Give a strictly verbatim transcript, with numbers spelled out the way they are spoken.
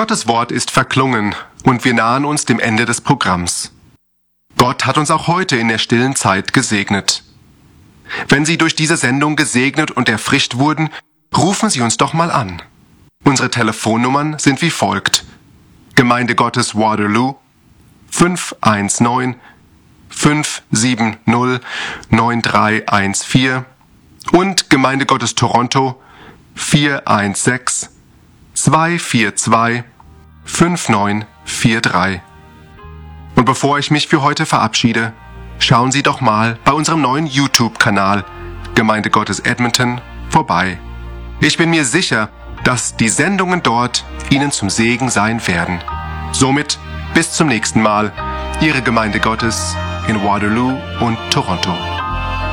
Gottes Wort ist verklungen und wir nahen uns dem Ende des Programms. Gott hat uns auch heute in der stillen Zeit gesegnet. Wenn Sie durch diese Sendung gesegnet und erfrischt wurden, rufen Sie uns doch mal an. Unsere Telefonnummern sind wie folgt. Gemeinde Gottes Waterloo fünf eins neun, fünf sieben null, neun drei eins vier und Gemeinde Gottes Toronto vier eins sechs, zwei vier zwei, fünf neun vier drei. Und bevor ich mich für heute verabschiede, schauen Sie doch mal bei unserem neuen YouTube-Kanal Gemeinde Gottes Edmonton vorbei. Ich bin mir sicher, dass die Sendungen dort Ihnen zum Segen sein werden. Somit bis zum nächsten Mal, Ihre Gemeinde Gottes in Waterloo und Toronto.